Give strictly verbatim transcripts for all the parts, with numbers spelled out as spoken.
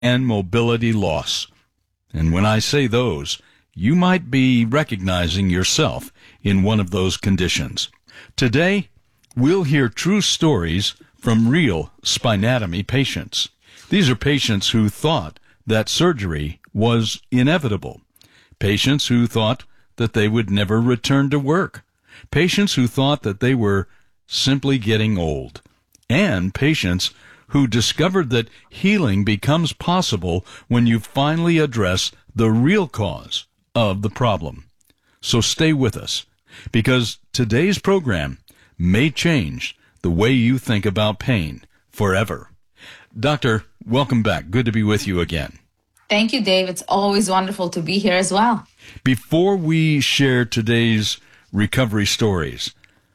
and mobility loss. And when I say those, you might be recognizing yourself in one of those conditions. Today, we'll hear true stories from real spinatomy patients. These are patients who thought that surgery was inevitable. Patients who thought that they would never return to work. Patients who thought that they were simply getting old. And patients who discovered that healing becomes possible when you finally address the real cause of the problem. So stay with us, because today's program may change the way you think about pain forever. Doctor, welcome back. Good to be with you again. Thank you, Dave. It's always wonderful to be here as well. Before we share today's recovery stories,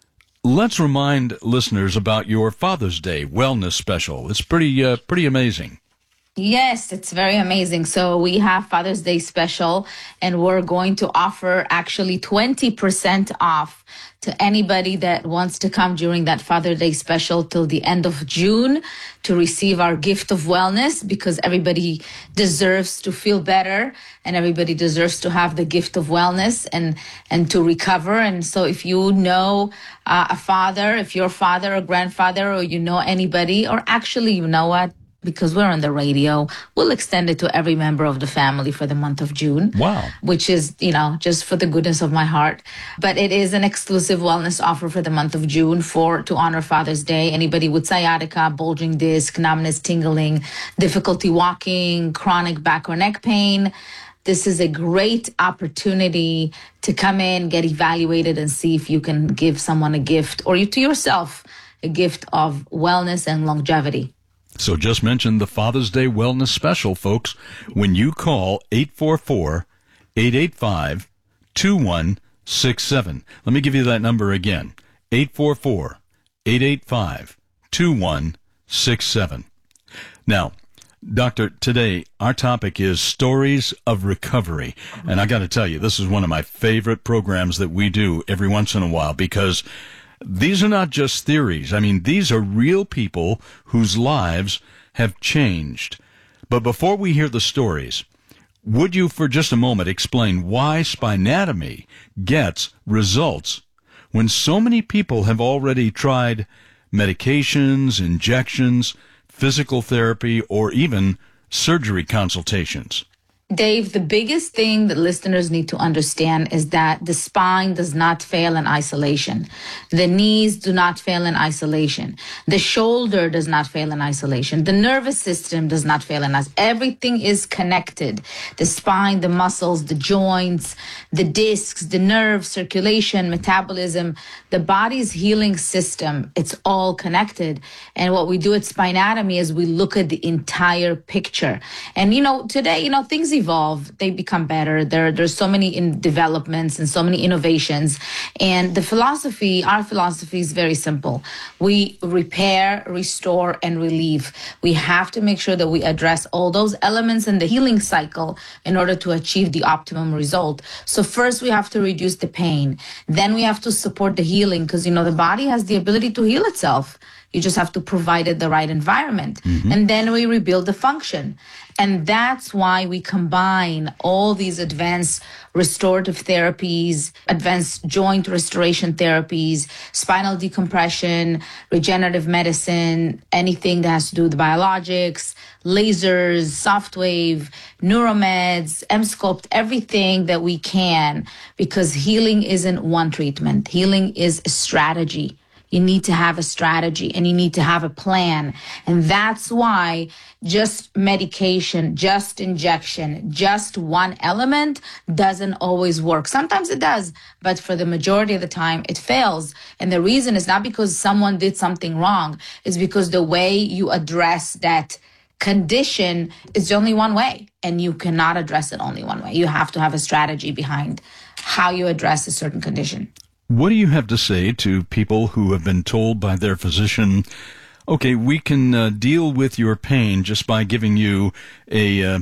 let's remind listeners about your Father's Day Wellness Special. It's pretty, uh, pretty amazing. Yes, it's very amazing. So we have Father's Day special, and we're going to offer actually twenty percent off to anybody that wants to come during that Father's Day special till the end of June to receive our gift of wellness, because everybody deserves to feel better and everybody deserves to have the gift of wellness and, and to recover. And so if you know uh, a father, if you're a father or grandfather, or you know anybody, or actually, you know what? Because we're on the radio, we'll extend it to every member of the family for the month of June. Wow. Which is, you know, just for the goodness of my heart. But it is an exclusive wellness offer for the month of June for to honor Father's Day. Anybody with sciatica, bulging disc, numbness, tingling, difficulty walking, chronic back or neck pain, this is a great opportunity to come in, get evaluated, and see if you can give someone a gift, or you to yourself, a gift of wellness and longevity. So just mention the Father's Day Wellness Special, folks, when you call eight four four, eight eight five, two one six seven. Let me give you that number again, eight four four, eight eight five, two one six seven. Now, Doctor, today our topic is Stories of Recovery. And I got to tell you, this is one of my favorite programs that we do every once in a while, because these are not just theories. I mean, these are real people whose lives have changed. But before we hear the stories, would you for just a moment explain why spinatomy gets results when so many people have already tried medications, injections, physical therapy, or even surgery consultations? Dave, the biggest thing that listeners need to understand is that the spine does not fail in isolation. The knees do not fail in isolation. The shoulder does not fail in isolation. The nervous system does not fail in isolation. Everything is connected. The spine, the muscles, the joints, the discs, the nerves, circulation, metabolism, the body's healing system, it's all connected. And what we do at Spinatomy is we look at the entire picture. And, you know, today, you know, things evolve, they become better. There, there's so many in developments and so many innovations. And the philosophy, our philosophy is very simple. We repair, restore, and relieve. We have to make sure that we address all those elements in the healing cycle in order to achieve the optimum result. So first we have to reduce the pain. Then we have to support the healing, because, you know, the body has the ability to heal itself. You just have to provide it the right environment. Mm-hmm. And then we rebuild the function. And that's why we combine all these advanced restorative therapies, advanced joint restoration therapies, spinal decompression, regenerative medicine, anything that has to do with biologics, lasers, soft wave, neuromeds, M-Sculpt, everything that we can, because healing isn't one treatment. Healing is a strategy. You need to have a strategy and you need to have a plan. And that's why just medication, just injection, just one element doesn't always work. Sometimes it does, but for the majority of the time it fails. And the reason is not because someone did something wrong. It's because the way you address that condition is only one way, and you cannot address it only one way. You have to have a strategy behind how you address a certain condition. What do you have to say to people who have been told by their physician, okay, we can uh, deal with your pain just by giving you a uh,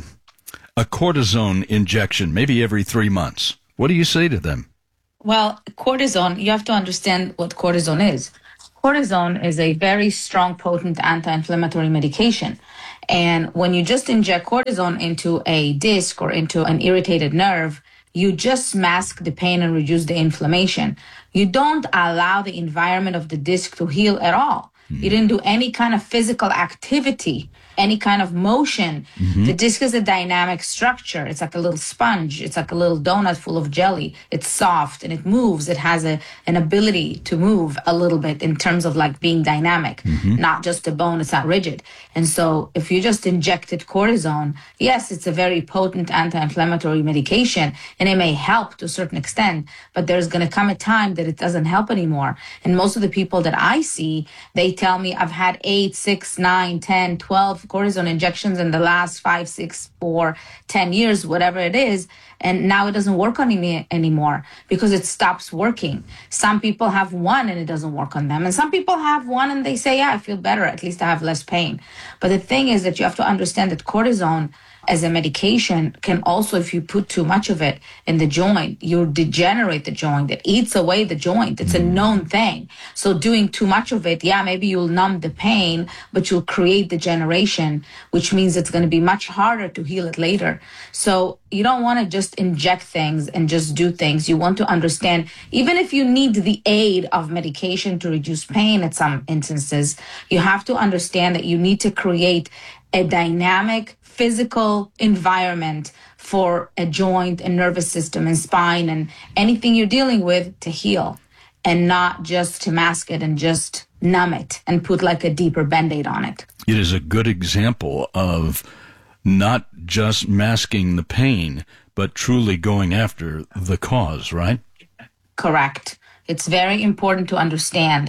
a cortisone injection, maybe every three months? What do you say to them? Well, cortisone, you have to understand what cortisone is. Cortisone is a very strong, potent anti-inflammatory medication. And when you just inject cortisone into a disc or into an irritated nerve, you just mask the pain and reduce the inflammation. You don't allow the environment of the disc to heal at all. You didn't do any kind of physical activity, any kind of motion. Mm-hmm. The disc is a dynamic structure. It's like a little sponge. It's like a little donut full of jelly. It's soft and it moves. It has a, an ability to move a little bit in terms of like being dynamic, mm-hmm. not just a bone. It's not rigid. And so if you just injected cortisone, yes, it's a very potent anti-inflammatory medication and it may help to a certain extent, but there's going to come a time that it doesn't help anymore. And most of the people that I see, they tell me I've had eight, six, nine, ten, twelve cortisone injections in the last five, six, four, ten years, whatever it is. And now it doesn't work on me anymore because it stops working. Some people have one and it doesn't work on them. And some people have one and they say, yeah, I feel better. At least I have less pain. But the thing is that you have to understand that cortisone as a medication can also, if you put too much of it in the joint, you degenerate the joint. It eats away the joint. It's a known thing. So doing too much of it, yeah, maybe you'll numb the pain, but you'll create degeneration, which means it's going to be much harder to heal it later. So you don't want to just inject things and just do things. You want to understand, even if you need the aid of medication to reduce pain at some instances, you have to understand that you need to create a dynamic physical environment for a joint and nervous system and spine and anything you're dealing with to heal, and not just to mask it and just numb it and put like a deeper Band-Aid on it. It is a good example of not just masking the pain, but truly going after the cause, right? Correct. It's very important to understand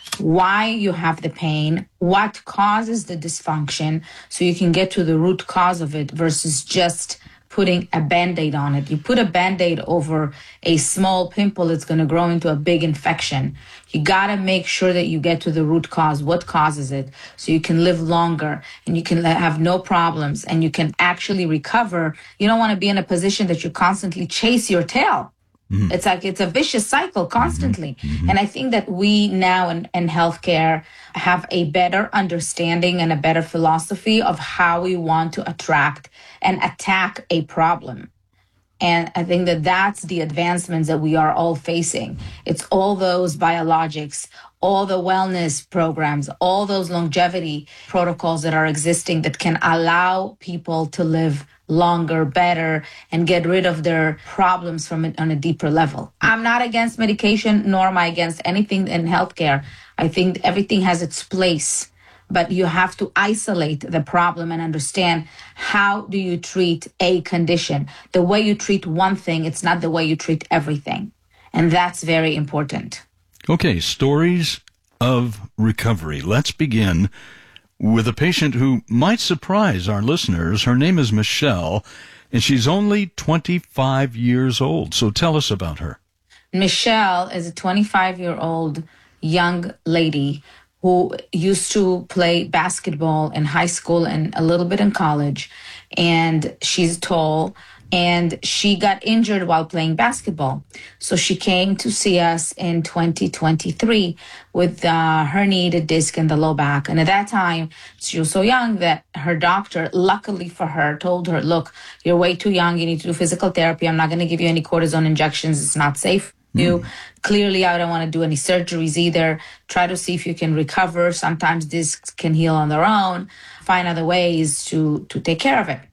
why you have the pain, what causes the dysfunction, so you can get to the root cause of it versus just putting a Band-Aid on it. You put a Band-Aid over a small pimple, it's going to grow into a big infection. You got to make sure that you get to the root cause, what causes it, so you can live longer and you can have no problems and you can actually recover. You don't want to be in a position that you constantly chase your tail. Mm-hmm. It's like it's a vicious cycle constantly. Mm-hmm. And I think that we now in, in healthcare have a better understanding and a better philosophy of how we want to attract and attack a problem. And I think that that's the advancements that we are all facing. It's all those biologics, all the wellness programs, all those longevity protocols that are existing that can allow people to live longer, better, and get rid of their problems from it on a deeper level. I'm not against medication, nor am I against anything in healthcare. I think everything has its place, but you have to isolate the problem and understand how do you treat a condition. The way you treat one thing, it's not the way you treat everything. And that's very important. Okay, stories of recovery. Let's begin with a patient who might surprise our listeners. Her name is Michelle, and she's only twenty-five years old. So tell us about her. Michelle is a twenty-five-year-old young lady who used to play basketball in high school and a little bit in college. And she's tall, and she got injured while playing basketball. So she came to see us in twenty twenty-three with a herniated disc in the low back. And at that time, she was so young that her doctor, luckily for her, told her, look, you're way too young. You need to do physical therapy. I'm not going to give you any cortisone injections. It's not safe. You mm. Clearly, I don't want to do any surgeries either. Try to see if you can recover. Sometimes discs can heal on their own. Find other ways to, to take care of it.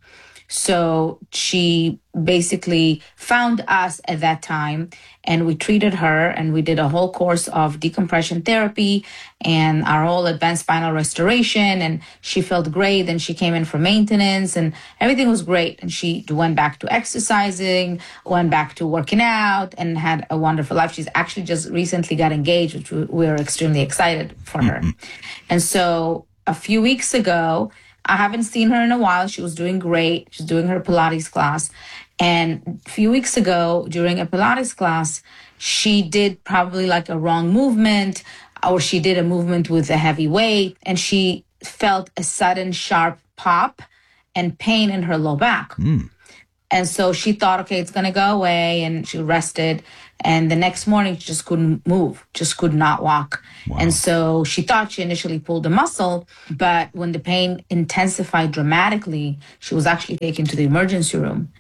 So she basically found us at that time, and we treated her, and we did a whole course of decompression therapy and our whole advanced spinal restoration, and she felt great. Then she came in for maintenance, and everything was great. And she went back to exercising, went back to working out, and had a wonderful life. She's actually just recently got engaged, which we were extremely excited for her. And so a few weeks ago, I haven't seen her in a while. She was doing great. She's doing her Pilates class. And a few weeks ago, during a Pilates class, she did probably like a wrong movement, or she did a movement with a heavy weight, and she felt a sudden sharp pop and pain in her low back. Mm. And so she thought, okay, it's going to go away. And she rested. And the next morning, she just couldn't move, just could not walk. Wow. And so she thought she initially pulled a muscle, but when the pain intensified dramatically, she was actually taken to the emergency room.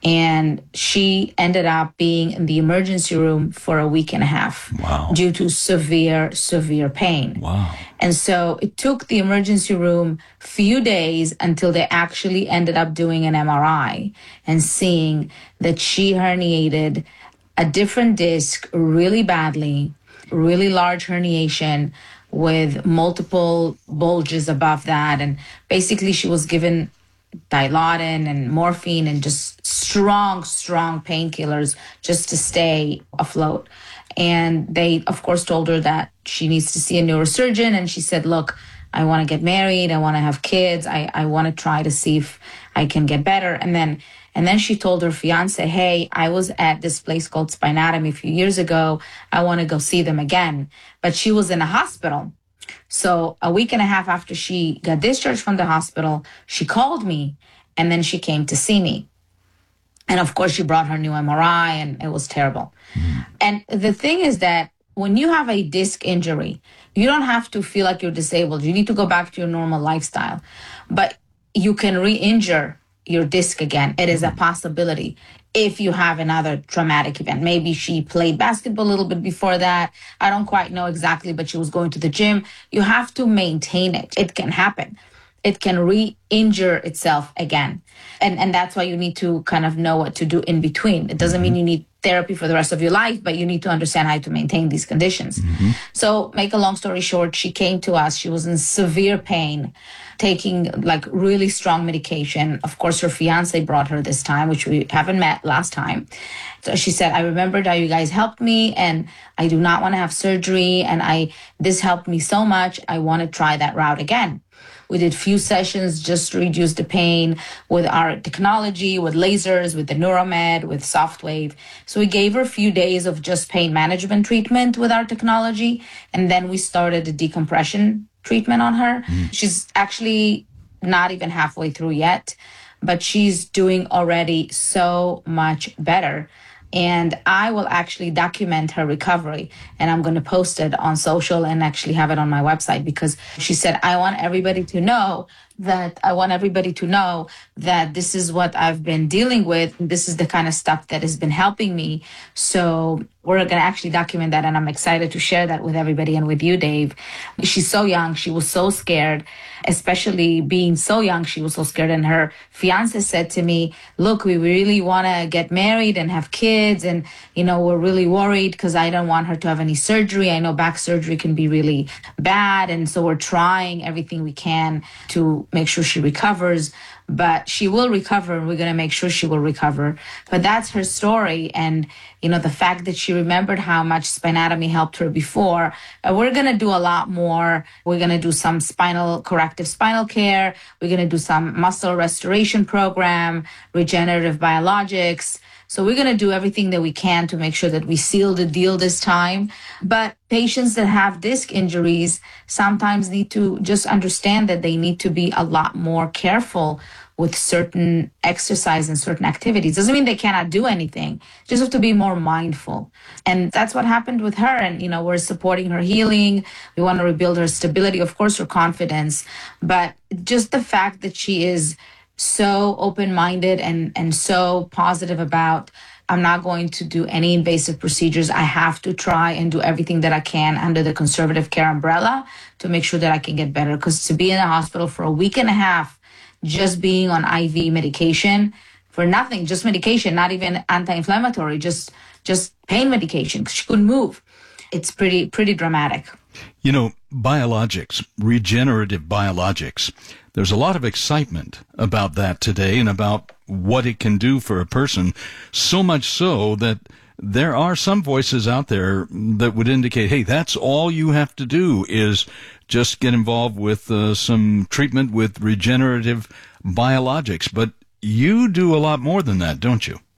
And she ended up being in the emergency room for a week and a half. Wow. Due to severe, severe pain. Wow. And so it took the emergency room few days until they actually ended up doing an M R I and seeing that she herniated a different disc really badly, really large herniation with multiple bulges above that. And basically she was given Dilaudid and morphine and just strong, strong painkillers just to stay afloat. And they, of course, told her that she needs to see a neurosurgeon. And she said, look, I want to get married. I want to have kids. I, I want to try to see if I can get better. And then and then she told her fiance, hey, I was at this place called Spinatomy a few years ago. I want to go see them again. But she was in a hospital. So a week and a half after she got discharged from the hospital, she called me and then she came to see me. And of course, she brought her new M R I and it was terrible. Mm-hmm. And the thing is that when you have a disc injury, you don't have to feel like you're disabled. You need to go back to your normal lifestyle. But you can re-injure your disc again. It is a possibility if you have another traumatic event. Maybe she played basketball a little bit before that. I don't quite know exactly, but she was going to the gym. You have to maintain it. It can happen. It can re-injure itself again. And and that's why you need to kind of know what to do in between. It doesn't mean you need therapy for the rest of your life, but you need to understand how to maintain these conditions. Mm-hmm. So make a long story short, she came to us. She was in severe pain, taking like really strong medication. Of course, her fiance brought her this time, which we haven't met last time. So she said, I remembered how you guys helped me and I do not want to have surgery. And I this helped me so much. I want to try that route again. We did few sessions just to reduce the pain with our technology, with lasers, with the Neuromed, with SoftWave. So we gave her a few days of just pain management treatment with our technology. And then we started a decompression treatment on her. Mm. She's actually not even halfway through yet, but she's doing already so much better. And I will actually document her recovery and I'm going to post it on social and actually have it on my website because she said, I want everybody to know that I want everybody to know that this is what I've been dealing with. This is the kind of stuff that has been helping me. So we're going to actually document that. And I'm excited to share that with everybody and with you, Dave. She's so young. She was so scared, especially being so young. She was so scared. And her fiance said to me, look, we really want to get married and have kids. And, you know, we're really worried because I don't want her to have any surgery. I know back surgery can be really bad. And so we're trying everything we can to make sure she recovers, but she will recover and we're going to make sure she will recover. But that's her story. And, you know, the fact that she remembered how much Spinatomy helped her before, uh, we're going to do a lot more. We're going to do some spinal corrective spinal care. We're going to do some muscle restoration program, regenerative biologics. So we're going to do everything that we can to make sure that we seal the deal this time. But patients that have disc injuries sometimes need to just understand that they need to be a lot more careful with certain exercise and certain activities. Doesn't mean they cannot do anything. Just have to be more mindful. And that's what happened with her. And, you know, we're supporting her healing. We want to rebuild her stability, of course, her confidence. But just the fact that she is so open-minded and, and so positive about, I'm not going to do any invasive procedures. I have to try and do everything that I can under the conservative care umbrella to make sure that I can get better. Because to be in the hospital for a week and a half, just being on I V medication for nothing, just medication, not even anti-inflammatory, just just pain medication, because she couldn't move. It's pretty, pretty dramatic. You know, biologics, regenerative biologics, there's a lot of excitement about that today and about what it can do for a person, so much so that there are some voices out there that would indicate, hey, that's all you have to do is just get involved with uh, some treatment with regenerative biologics. But you do a lot more than that, don't you?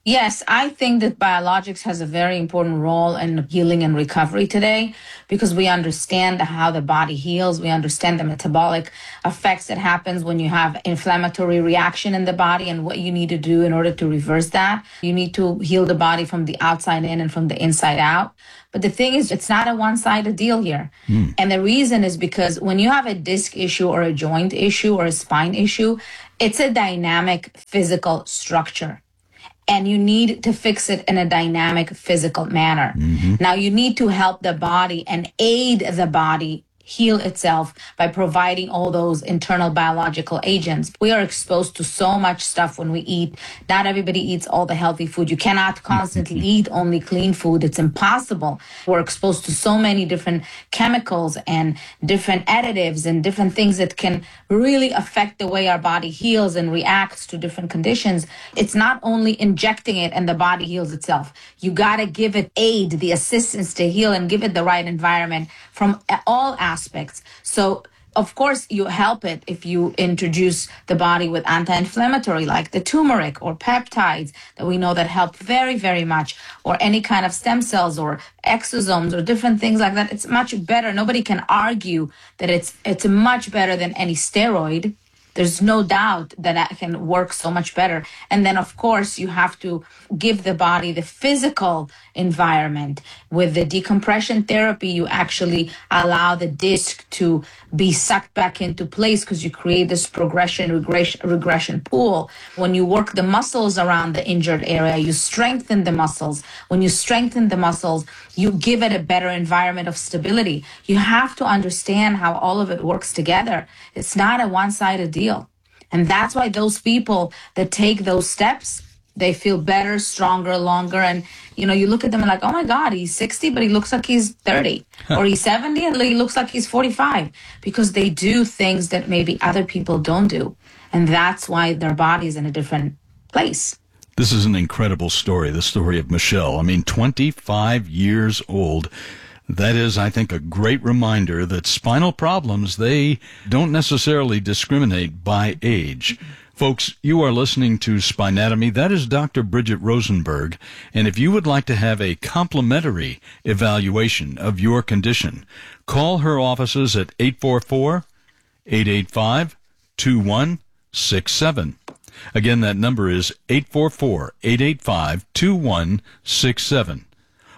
Yes, I think that biologics has a very important role in healing and recovery today because we understand how the body heals. We understand the metabolic effects that happens when you have inflammatory reaction in the body and what you need to do in order to reverse that. You need to heal the body from the outside in and from the inside out. But the thing is, it's not a one-sided deal here. Mm. And the reason is because when you have a disc issue or a joint issue or a spine issue, it's a dynamic physical structure. And you need to fix it in a dynamic physical manner. Mm-hmm. Now, you need to help the body and aid the body heal itself by providing all those internal biological agents. We are exposed to so much stuff when we eat. Not everybody eats all the healthy food. You cannot constantly eat only clean food. It's impossible. We're exposed to so many different chemicals and different additives and different things that can really affect the way our body heals and reacts to different conditions. It's not only injecting it and the body heals itself. You got to give it aid, the assistance to heal, and give it the right environment from all aspects. aspects. So, of course, you help it if you introduce the body with anti-inflammatory like the turmeric or peptides that we know that help very, very much, or any kind of stem cells or exosomes or different things like that. It's much better. Nobody can argue that it's it's much better than any steroid. There's no doubt that that can work so much better. And then, of course, you have to give the body the physical environment. With the decompression therapy, you actually allow the disc to be sucked back into place because you create this progression, regression, regression pool. When you work the muscles around the injured area, you strengthen the muscles. When you strengthen the muscles, you give it a better environment of stability. You have to understand how all of it works together. It's not a one-sided deal. And that's why those people that take those steps, they feel better, stronger, longer. And, you know, you look at them and like, oh my God, he's sixty, but he looks like he's thirty. Or he's seventy and he looks like he's forty-five. Because they do things that maybe other people don't do. And that's why their body's in a different place. This is an incredible story, the story of Michelle. I mean, twenty-five years old. That is, I think, a great reminder that spinal problems, they don't necessarily discriminate by age. Folks, you are listening to Spinatomy. That is Doctor Bridget Rosenberg. And if you would like to have a complimentary evaluation of your condition, call her offices at eight four four, eight eight five, two one six seven. Again, that number is eight four four, eight eight five, two one six seven.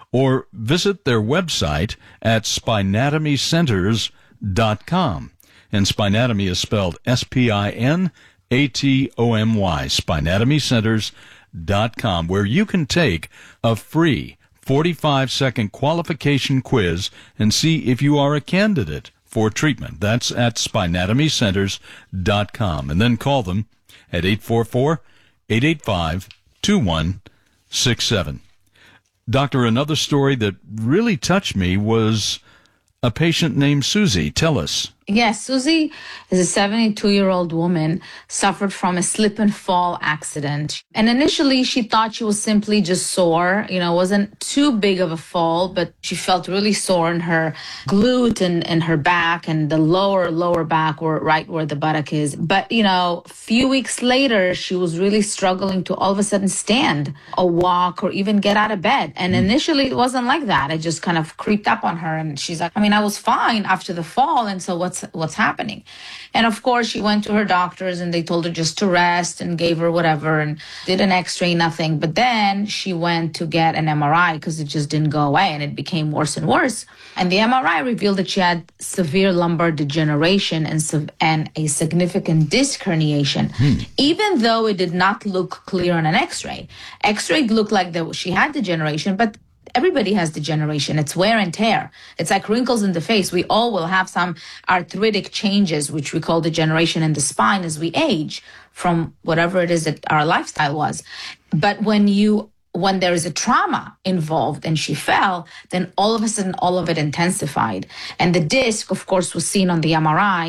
Or visit their website at spinatomy centers dot com. And Spinatomy is spelled S P I N A T O M Y, spinatomy centers dot com, where you can take a free forty-five second qualification quiz and see if you are a candidate for treatment. That's at spinatomy centers dot com. And then call them at eight four four, eight eight five, two one six seven. Doctor, another story that really touched me was a patient named Susie. Tell us. Yes, Susie is a seventy-two-year-old woman, suffered from a slip and fall accident. And initially, she thought she was simply just sore. You know, it wasn't too big of a fall, but she felt really sore in her glute and, and her back, and the lower, lower back were right where the buttock is. But, you know, a few weeks later, she was really struggling to all of a sudden stand or walk or even get out of bed. And mm. initially, it wasn't like that. It just kind of creeped up on her. And she's like, I mean, I was fine after the fall. And so what's what's happening? And of course, she went to her doctors and they told her just to rest and gave her whatever and did an x-ray, nothing. But then she went to get an M R I because it just didn't go away and it became worse and worse. And the M R I revealed that she had severe lumbar degeneration and, and a significant disc herniation, hmm. even though it did not look clear on an x-ray. X-ray looked like that she had degeneration, but everybody has degeneration. It's wear and tear. It's like wrinkles in the face. We all will have some arthritic changes, which we call degeneration in the spine as we age from whatever it is that our lifestyle was. But when you when there is a trauma involved and she fell, then all of a sudden all of it intensified. And the disc, of course, was seen on the M R I.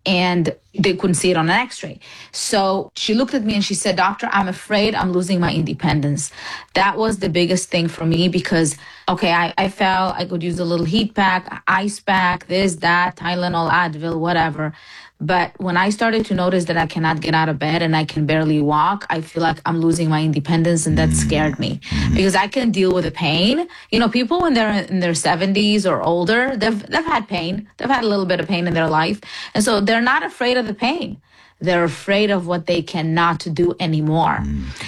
and they couldn't see it on an x-ray. So she looked at me and she said, "Doctor, I'm afraid I'm losing my independence." That was the biggest thing for me because, okay, I, I felt I could use a little heat pack, ice pack, this, that, Tylenol, Advil, whatever. But when I started to notice that I cannot get out of bed and I can barely walk, I feel like I'm losing my independence, and that scared me because I can deal with the pain. You know, people when they're in their seventies or older, they've they've had pain. They've had a little bit of pain in their life. And so they're not afraid of the pain. They're afraid of what they cannot do anymore.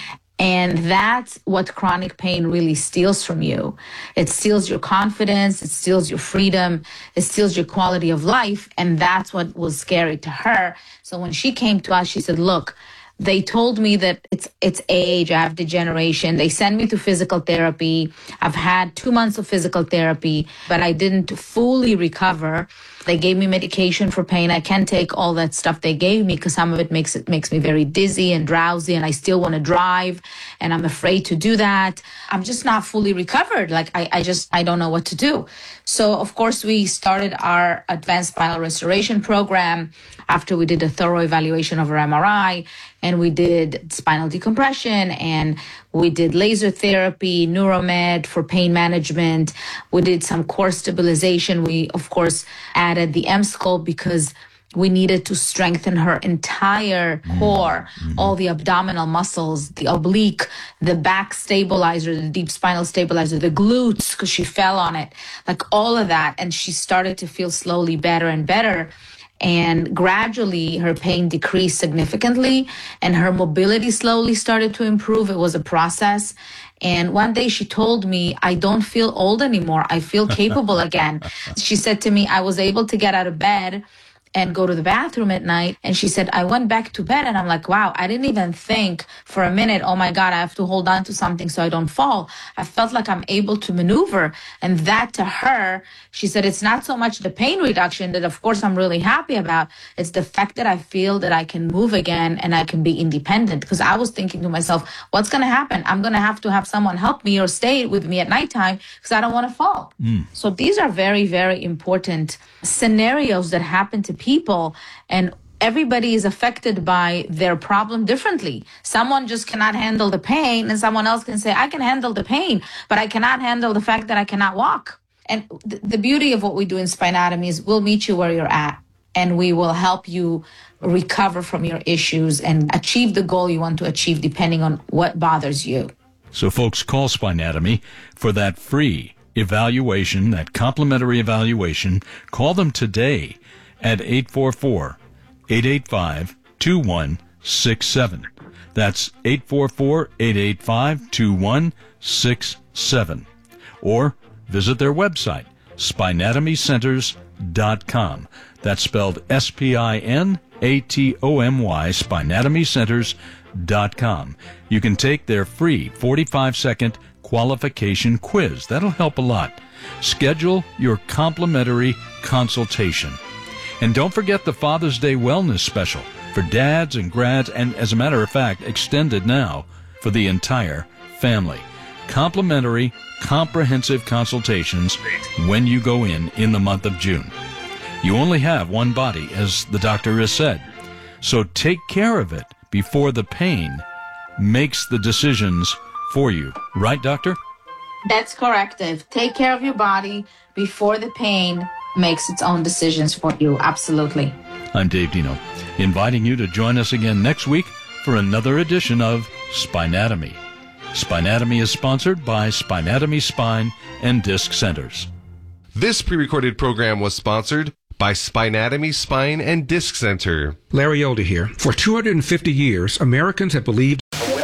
And that's what chronic pain really steals from you. It steals your confidence, it steals your freedom, it steals your quality of life. And that's what was scary to her. So when she came to us, she said, "Look, they told me that it's it's age, I have degeneration. They sent me to physical therapy. I've had two months of physical therapy, but I didn't fully recover. They gave me medication for pain. I can't take all that stuff they gave me because some of it makes it makes me very dizzy and drowsy, and I still want to drive, and I'm afraid to do that. I'm just not fully recovered. Like I, I just I don't know what to do." So of course we started our advanced spinal restoration program after we did a thorough evaluation of our M R I, and we did spinal decompression, and we did laser therapy, neuromed for pain management. We did some core stabilization. We, of course, added the M-Sculpt because we needed to strengthen her entire core, mm-hmm. all the abdominal muscles, the oblique, the back stabilizer, the deep spinal stabilizer, the glutes, because she fell on it, like all of that. And she started to feel slowly better and better. And gradually her pain decreased significantly and her mobility slowly started to improve. It was a process. And one day she told me, "I don't feel old anymore. I feel capable again." She said to me, "I was able to get out of bed and go to the bathroom at night." And she said, "I went back to bed." And I'm like, wow, I didn't even think for a minute, oh my God, I have to hold on to something so I don't fall. I felt like I'm able to maneuver. And that to her, she said, it's not so much the pain reduction that of course I'm really happy about. It's the fact that I feel that I can move again and I can be independent. Because I was thinking to myself, what's going to happen? I'm going to have to have someone help me or stay with me at nighttime because I don't want to fall. Mm. So these are very, very important scenarios that happen to people, and everybody is affected by their problem differently. Someone just cannot handle the pain, and someone else can say, I can handle the pain, but I cannot handle the fact that I cannot walk. And th- the beauty of what we do in Spinatomy is we'll meet you where you're at, and we will help you recover from your issues and achieve the goal you want to achieve depending on what bothers you. So folks, call Spinatomy for that free evaluation, that complimentary evaluation. Call them today at eight four four, eight eight five, two one six seven. That's eight four four, eight eight five, two one six seven. Or visit their website, spinatomy centers dot com. That's spelled S P I N A T O M Y, spinatomy centers dot com. You can take their free forty-five second qualification quiz. That'll help a lot. Schedule your complimentary consultation. And don't forget the Father's Day Wellness Special for dads and grads, and as a matter of fact, extended now for the entire family. Complimentary, comprehensive consultations when you go in in the month of June. You only have one body, as the doctor has said. So take care of it before the pain makes the decisions for you. Right, doctor? That's correct, Dave. Take care of your body before the pain makes its own decisions for you. Absolutely. I'm Dave Dino, inviting you to join us again next week for another edition of Spinatomy. Spinatomy is sponsored by Spinatomy Spine and Disc Centers. This pre-recorded program was sponsored by Spinatomy Spine and Disc Center. Larry Elder here. For two hundred fifty years, Americans have believed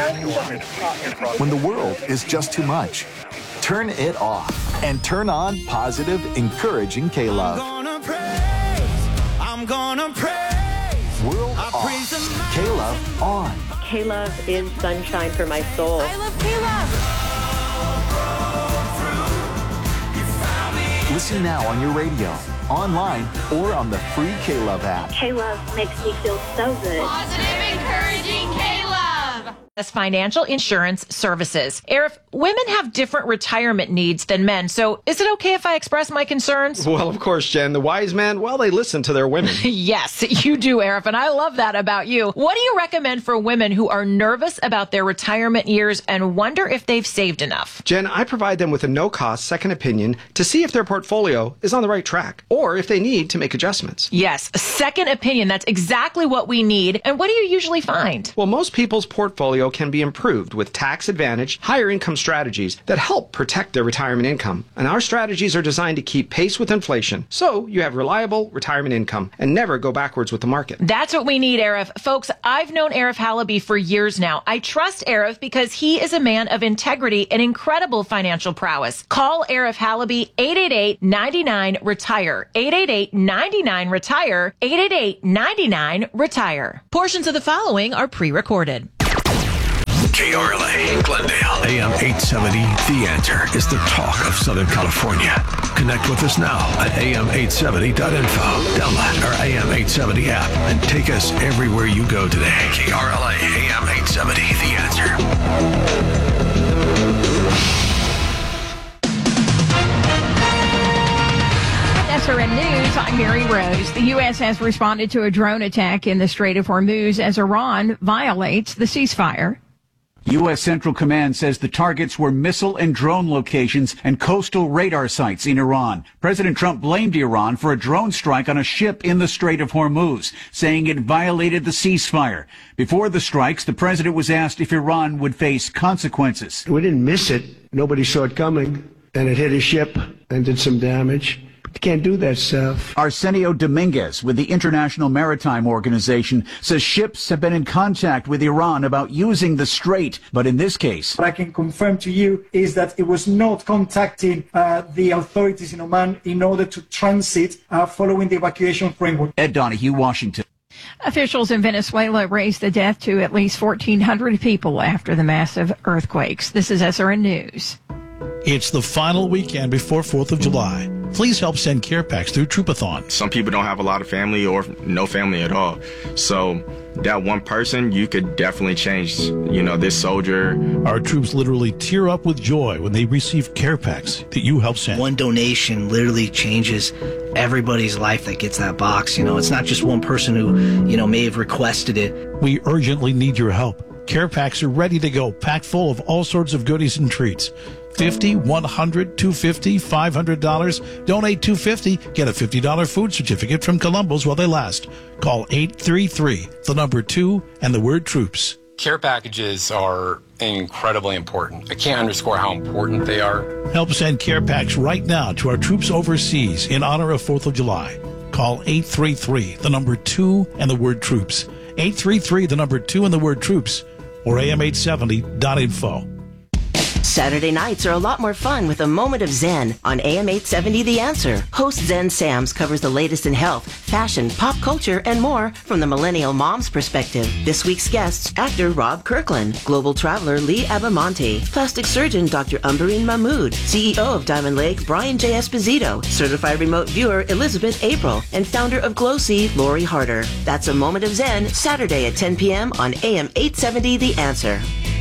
when the world is just too much, turn it off and turn on positive, encouraging K-Love. I'm gonna praise, I'm gonna praise. World I off, praise K-Love on. K-Love is sunshine for my soul. I love K-Love. Listen now on your radio, online, or on the free K-Love app. K-Love makes me feel so good. Positive, encouraging K-Love. as financial insurance services. Arif, women have different retirement needs than men, so is it okay if I express my concerns? Well, of course, Jen. The wise men, well, they listen to their women. Yes, you do, Arif, and I love that about you. What do you recommend for women who are nervous about their retirement years and wonder if they've saved enough? Jen, I provide them with a no-cost second opinion to see if their portfolio is on the right track or if they need to make adjustments. Yes, a second opinion. That's exactly what we need. And what do you usually find? Well, most people's portfolio can be improved with tax advantage, higher income strategies that help protect their retirement income. And our strategies are designed to keep pace with inflation, so you have reliable retirement income and never go backwards with the market. That's what we need, Arif. Folks, I've known Arif Halaby for years now. I trust Arif because he is a man of integrity and incredible financial prowess. Call Arif Halaby, eight eight eight, nine nine, RETIRE. eight eight eight, nine nine, RETIRE. eight eight eight, nine nine, RETIRE. Portions of the following are pre-recorded. K R L A, Glendale, A M eight seventy, The Answer is the talk of Southern California. Connect with us now at A M eight seventy dot info. Download our A M eight seventy app and take us everywhere you go today. K R L A, A M eight seventy, The Answer. S R N News, I'm Mary Rose. The U S has responded to a drone attack in the Strait of Hormuz as Iran violates the ceasefire. U S Central Command says the targets were missile and drone locations and coastal radar sites in Iran. President Trump blamed Iran for a drone strike on a ship in the Strait of Hormuz, saying it violated the ceasefire. Before the strikes, the president was asked if Iran would face consequences. We didn't miss it. Nobody saw it coming, and it hit a ship and did some damage. You can't do that stuff. Arsenio Dominguez with the International Maritime Organization says ships have been in contact with Iran about using the strait, but in this case... What I can confirm to you is that it was not contacting uh, the authorities in Oman in order to transit uh, following the evacuation framework. Ed Donahue, Washington. Officials in Venezuela raised the death to at least fourteen hundred people after the massive earthquakes. This is S R N News. It's the final weekend before fourth of July. Please help send care packs through Troopathon. Some people don't have a lot of family or no family at all. So that one person, you could definitely change, you know, this soldier. Our troops literally tear up with joy when they receive care packs that you help send. One donation literally changes everybody's life that gets that box. You know, it's not just one person who, you know, may have requested it. We urgently need your help. Care packs are ready to go, packed full of all sorts of goodies and treats. fifty, one hundred, two hundred fifty, five hundred dollars. Donate two hundred fifty dollars. Get a fifty dollars food certificate from Columbo's while they last. Call eight three three, the number two, and the word troops. Care packages are incredibly important. I can't underscore how important they are. Help send care packs right now to our troops overseas in honor of fourth of July. Call eight three three, the number two, and the word troops. eight three three, the number two, and the word troops. Or A M eight seventy dot info. Saturday nights are a lot more fun with a moment of Zen on A M eight seventy The Answer. Host Zen Sams covers the latest in health, fashion, pop culture, and more from the millennial mom's perspective. This week's guests, actor Rob Kirkland, global traveler Lee Abamonte, plastic surgeon Doctor Umberine Mahmood, C E O of Diamond Lake Brian J. Esposito, certified remote viewer Elizabeth April, and founder of GlowSee Lori Harder. That's a moment of Zen, Saturday at ten p.m. on A M eight seventy The Answer.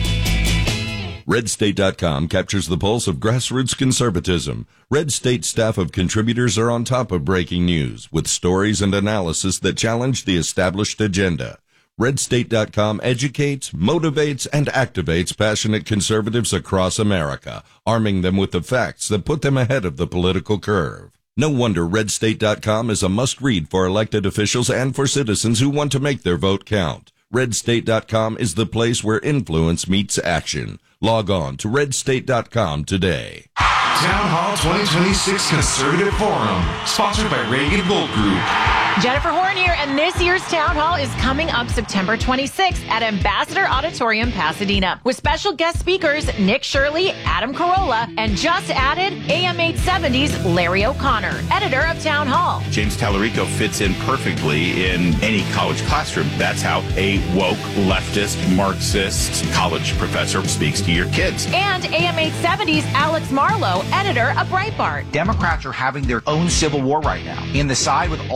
Red State dot com captures the pulse of grassroots conservatism. Red State staff of contributors are on top of breaking news with stories and analysis that challenge the established agenda. Red State dot com educates, motivates, and activates passionate conservatives across America, arming them with the facts that put them ahead of the political curve. No wonder Red State dot com is a must-read for elected officials and for citizens who want to make their vote count. Red State dot com is the place where influence meets action. Log on to Red State dot com today. Town Hall twenty twenty-six Conservative Forum, sponsored by Reagan Gold Group. Jennifer Horn here, and this year's Town Hall is coming up September twenty-sixth at Ambassador Auditorium, Pasadena, with special guest speakers Nick Shirley, Adam Carolla, and just added A M eight seventy's Larry O'Connor, editor of Town Hall. James Tallarico fits in perfectly in any college classroom. That's how a woke, leftist, Marxist college professor speaks to your kids. And A M eight seventy's Alex Marlowe, editor of Breitbart. Democrats are having their own civil war right now. In the side with all the momentum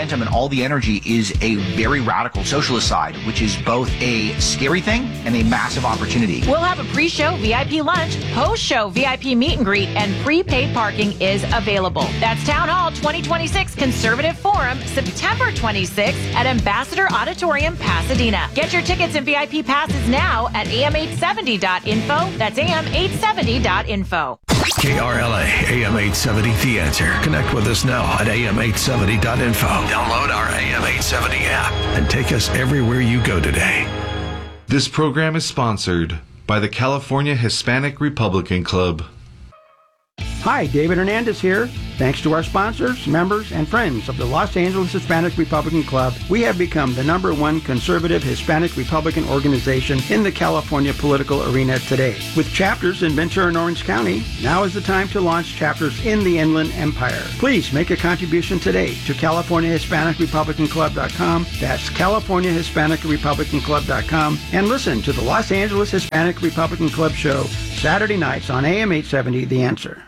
momentum and all the energy is a very radical socialist side, which is both a scary thing and a massive opportunity. We'll have a pre-show V I P lunch, post-show V I P meet and greet, and prepaid parking is available. That's Town Hall twenty twenty-six Conservative Forum, September twenty-sixth at Ambassador Auditorium, Pasadena. Get your tickets and V I P passes now at A M eight seventy dot info. That's A M eight seventy dot info. K R L A, A M eight seventy, The Answer. Connect with us now at A M eight seventy dot info. Download our A M eight seventy app and take us everywhere you go today. This program is sponsored by the California Hispanic Republican Club. Hi, David Hernandez here. Thanks to our sponsors, members, and friends of the Los Angeles Hispanic Republican Club, we have become the number one conservative Hispanic Republican organization in the California political arena today. With chapters in Ventura and Orange County, now is the time to launch chapters in the Inland Empire. Please make a contribution today to California Hispanic Republican Club dot com. That's California Hispanic Republican Club dot com. And listen to the Los Angeles Hispanic Republican Club show Saturday nights on A M eight seventy, The Answer.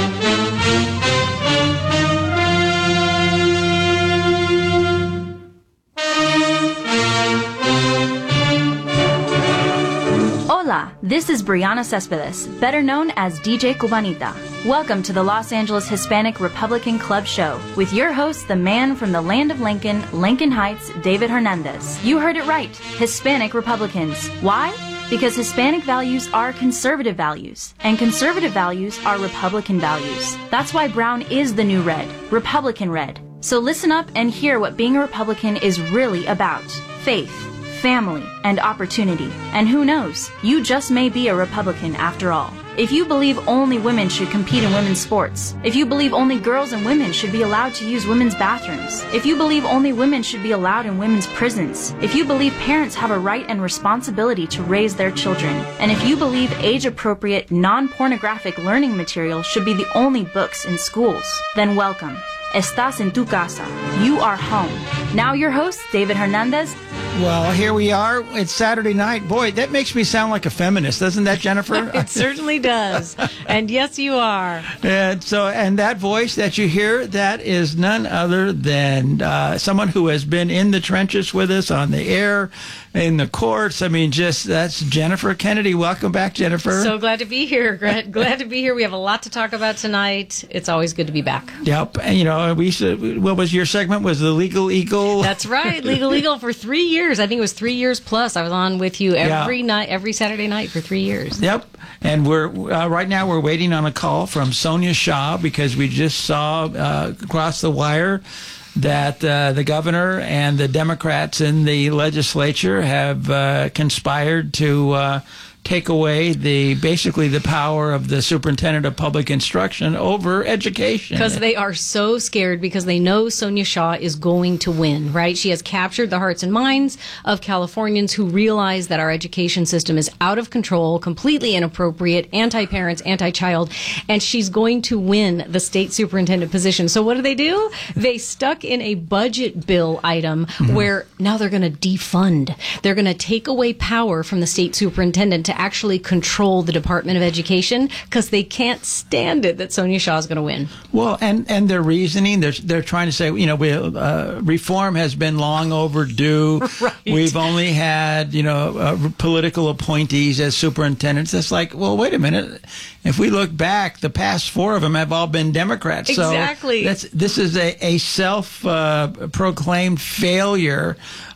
Hola, this is Brianna Cespedes, better known as D J Cubanita. Welcome to the Los Angeles Hispanic Republican Club show with your host, the man from the land of Lincoln, Lincoln Heights, David Hernandez. You heard it right, Hispanic Republicans. Why? Because Hispanic values are conservative values, and conservative values are Republican values. That's why brown is the new red, Republican red. So listen up and hear what being a Republican is really about. Faith, family, and opportunity. And who knows, you just may be a Republican after all. If you believe only women should compete in women's sports, if you believe only girls and women should be allowed to use women's bathrooms, if you believe only women should be allowed in women's prisons, if you believe parents have a right and responsibility to raise their children, and if you believe age-appropriate, non-pornographic learning material should be the only books in schools, then welcome. Estás en tu casa. You are home. Now your host, David Hernandez. Well, here we are. It's Saturday night. Boy, that makes me sound like a feminist, doesn't that, Jennifer? It certainly does. And yes, you are. And so, and that voice that you hear, that is none other than uh, someone who has been in the trenches with us on the air, in the courts. I mean, just that's Jennifer Kennedy. Welcome back, Jennifer. So glad to be here. Glad, glad to be here. We have a lot to talk about tonight. It's always good to be back. Yep. And, you know, we should, what was your segment? Was the Legal Eagle? That's right. Legal Eagle for three years. I think it was three years plus. I was on with you every yeah. night, every Saturday night for three years. Yep. And we're uh, right now we're waiting on a call from Sonia Shah because we just saw uh, across the wire that uh, the governor and the Democrats in the legislature have uh, conspired to uh, take away the basically the power of the superintendent of public instruction over education. Because they are so scared because they know Sonia Shah is going to win, right? She has captured the hearts and minds of Californians who realize that our education system is out of control, completely inappropriate, anti-parents, anti-child, and she's going to win the state superintendent position. So what do they do? They stuck in a budget bill item mm-hmm. where now they're going to defund. They're going to take away power from the state superintendent to actually control the Department of Education because they can't stand it that Sonia Shah is going to win. Well, and, and their reasoning, they're, they're trying to say, you know, we, uh, reform has been long overdue. Right. We've only had, you know, uh, political appointees as superintendents. It's like, well, wait a minute. If we look back, the past four of them have all been Democrats. Exactly. So that's, this is a, a self-proclaimed uh, failure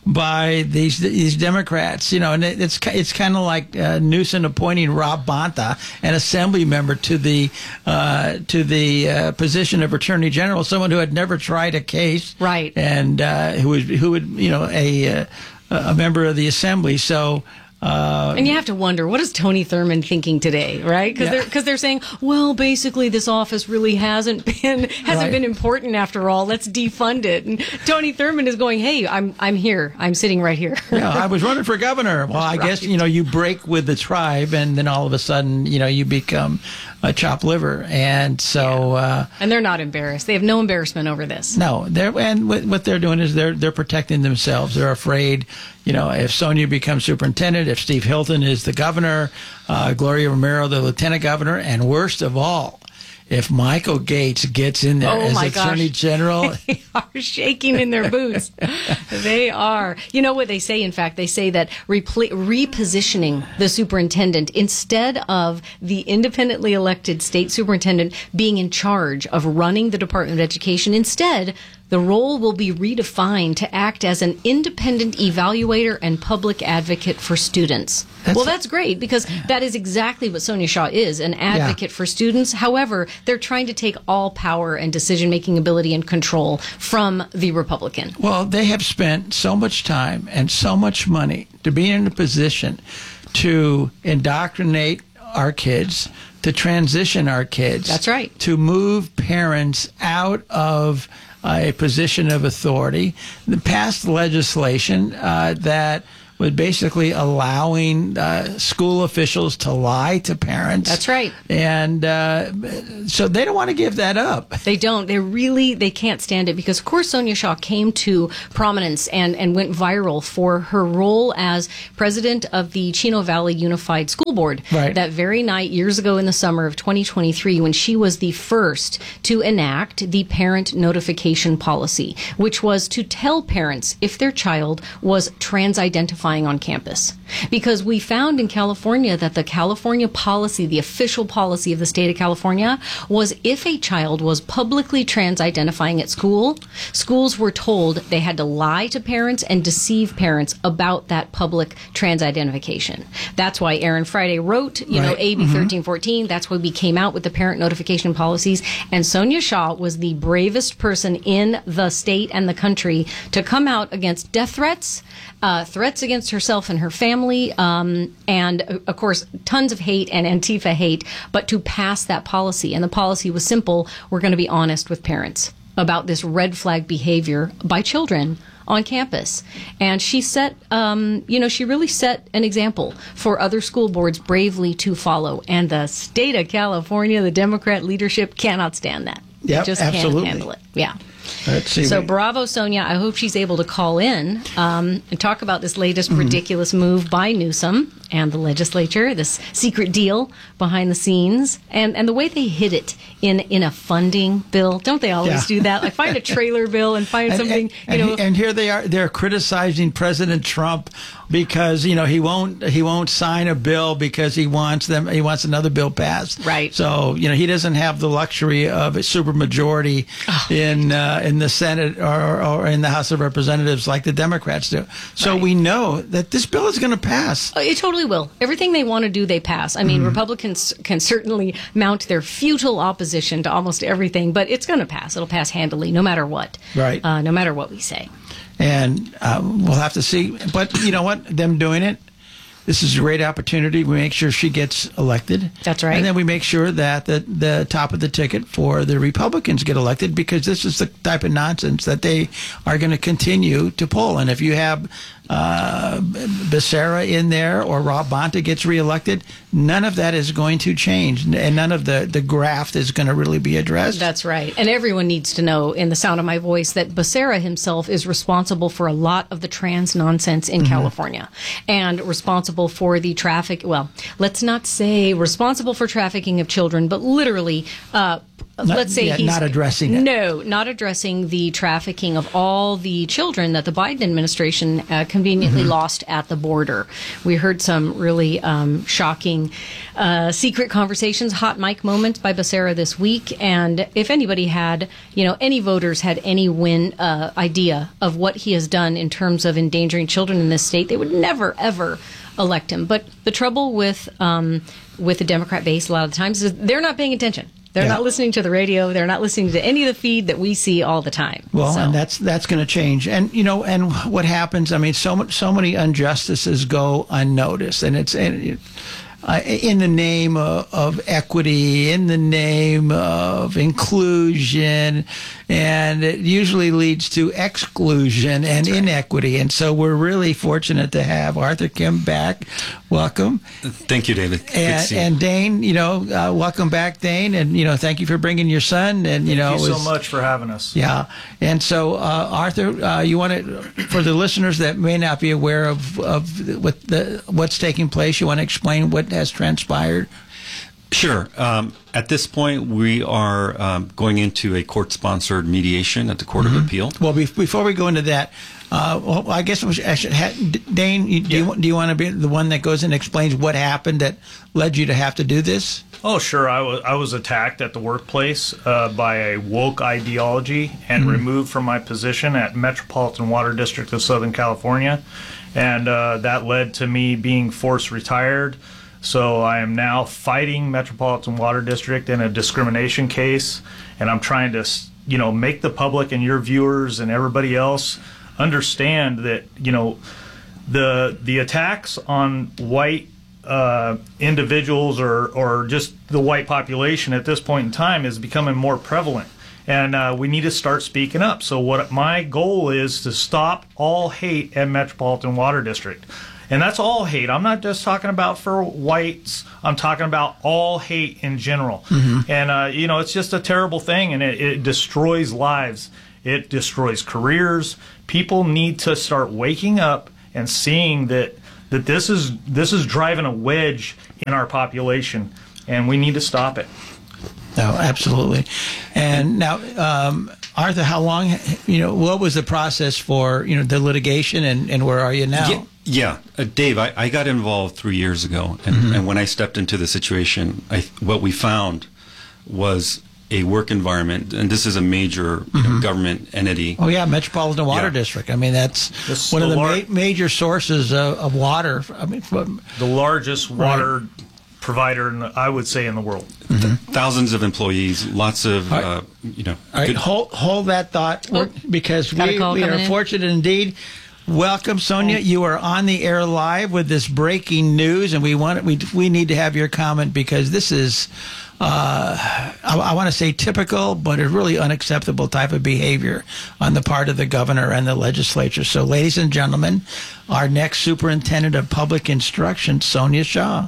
by these these Democrats, you know, and it's it's kind of like uh, Newsom appointing Rob Bonta, an assembly member, to the uh, to the uh, position of Attorney General, someone who had never tried a case, right, and uh, who was who would you know a a member of the assembly, so. Uh, and you have to wonder, what is Tony Thurman thinking today, right? Because yeah. they're because they're saying, well, basically, this office really hasn't been hasn't right. been important after all. Let's defund it. And Tony Thurman is going, hey, I'm I'm here. I'm sitting right here. Yeah, I was running for governor. Well, I right. guess you know you break with the tribe, and then all of a sudden, you know, you become a chopped liver, and so. Yeah. Uh, and they're not embarrassed. They have no embarrassment over this. No, they're and what they're doing is they're they're protecting themselves. They're afraid. You know, if Sonia becomes superintendent, if Steve Hilton is the governor, uh, Gloria Romero the lieutenant governor, and worst of all, if Michael Gates gets in there Oh, as my Attorney gosh. General, They are shaking in their boots. They are. You know what they say, in fact? They say that repl- repositioning the superintendent instead of the independently elected state superintendent being in charge of running the Department of Education, instead, the role will be redefined to act as an independent evaluator and public advocate for students. That's well, that's great because that is exactly what Sonia Shaw is, an advocate for students. However, they're trying to take all power and decision-making ability and control from the Republican. well, they have spent so much time and so much money to be in a position to indoctrinate our kids, to transition our kids. That's right. To move parents out of a position of authority. The past legislation uh, that was basically allowing uh, school officials to lie to parents. That's right. And uh, so they don't want to give that up. They don't. They really, they can't stand it because, of course, Sonia Shaw came to prominence and, and went viral for her role as president of the Chino Valley Unified School Board. Right. That very night, years ago in the summer of twenty twenty-three, when she was the first to enact the parent notification policy, which was to tell parents if their child was trans-identifying on campus. Because we found in California that the California policy, the official policy of the state of California, was if a child was publicly trans-identifying at school, schools were told they had to lie to parents and deceive parents about that public trans-identification. That's why Aaron Friday wrote, you know, Right. A B Mhm. thirteen fourteen. That's why we came out with the parent notification policies. And Sonia Shaw was the bravest person in the state and the country to come out against death threats, uh, threats against herself and her family, um, and uh, of course, tons of hate and Antifa hate, but to pass that policy. And the policy was simple. We're going to be honest with parents about this red flag behavior by children on campus. And she set, um, you know, she really set an example for other school boards bravely to follow. And the state of California, the Democrat leadership cannot stand that. Yep, they just absolutely. can't handle it. Yeah. Let's see. So what- bravo, Sonia. I hope she's able to call in um, and talk about this latest Mm-hmm. ridiculous move by Newsom and the legislature, this secret deal behind the scenes, and, and the way they hid it in, in a funding bill. Don't they always Yeah. do that? Like find a trailer bill and find And- something, and, you know. and, and here they are, they're criticizing President Trump because, you know, he won't, he won't sign a bill because he wants them, he wants another bill passed. Right. So, you know, he doesn't have the luxury of a supermajority Oh. in, uh, in the Senate or, or in the House of Representatives like the Democrats do. So we know that this bill is going to pass. Oh, it totally will. Everything they want to do, they pass. I mean, Mhm. Republicans can certainly mount their futile opposition to almost everything, but it's going to pass. It'll pass handily, no matter what. Right. Uh, no matter what we say. And uh, we'll have to see. But you know what? Them doing it, this is a great opportunity. We make sure she gets elected. That's right. And then we make sure that the, the top of the ticket for the Republicans get elected, because this is the type of nonsense that they are going to continue to pull. And if you have uh, Becerra in there or Rob Bonta gets reelected, none of that is going to change. And none of the, the graft is going to really be addressed. That's right. And everyone needs to know in the sound of my voice that Becerra himself is responsible for a lot of the trans nonsense in Mhm. California and responsible for the traffic. Well, let's not say responsible for trafficking of children, but literally, uh, Not- let's say yeah, he's not addressing it. No, not addressing the trafficking of all the children that the Biden administration uh, conveniently Mhm. lost at the border. We heard some really um, shocking uh, secret conversations, hot mic moments by Becerra this week. And if anybody had, you know, any voters had any win uh, idea of what he has done in terms of endangering children in this state, they would never ever elect him. But the trouble with um, with the Democrat base a lot of the times is they're not paying attention. They're Yeah. not listening to the radio. They're not listening to any of the feed that we see all the time. Well, So- and that's that's going to change. And you know, and what happens? I mean, so much, so many injustices go unnoticed, and it's and it, uh, in the name of, of equity, in the name of inclusion, and it usually leads to exclusion and inequity. And so we're really fortunate to have Arthur Kim back. Welcome. Thank you, David. Good to And, see you. and Dane, you know, uh, welcome back, Dane, and you know, thank you for bringing your son. And you know, Thank you it so was- much for having us. yeah, and so uh, Arthur, uh, you want to, for the listeners that may not be aware of of what the what's taking place, you want to explain what has transpired. Sure. Um, at this point, we are um, going into a court-sponsored mediation at the Court Mm-hmm. of Appeal. Well, be- before we go into that, uh, well, I guess we should, I should ha- Dane, you, do, you, do you want to be the one that goes and explains what happened that led you to have to do this? Oh, sure. I was I was attacked at the workplace uh, by a woke ideology and Mhm. removed from my position at Metropolitan Water District of Southern California, and uh, that led to me being forced retired. So I am now fighting Metropolitan Water District in a discrimination case, and I'm trying to, you know, make the public and your viewers and everybody else understand that, you know, the the attacks on white uh, individuals or or just the white population at this point in time is becoming more prevalent, and uh, we need to start speaking up. So what my goal is to stop all hate at Metropolitan Water District. And that's all hate. I'm not just talking about for whites. I'm talking about all hate in general. Mm-hmm. And, uh, you know, it's just a terrible thing, and it, it destroys lives. It destroys careers. People need to start waking up and seeing that that this is this is driving a wedge in our population, and we need to stop it. No, absolutely. And now, um, Arthur, how long, you know, what was the process for, you know, the litigation, and, and where are you now? Yeah, yeah. Uh, Dave, I, I got involved three years ago, and, Mhm. and when I stepped into the situation, I, what we found was a work environment, and this is a major you know, Mhm. government entity. Oh, yeah, Metropolitan Water Yeah. District. I mean, that's This one of the the lar- ma- major sources of, of water. I mean, from, The largest Right. water provider, in the, I would say, in the world. Thousands of employees, lots of, All right. uh, you know, All right, good- hold, hold that thought, We're- because got a we, call we coming are in. fortunate indeed. Welcome, Sonia. You are on the air live with this breaking news, and we want we we need to have your comment because this is, uh, I, I want to say typical, but a really unacceptable type of behavior on the part of the governor and the legislature. So, ladies and gentlemen, our next superintendent of public instruction, Sonia Shaw.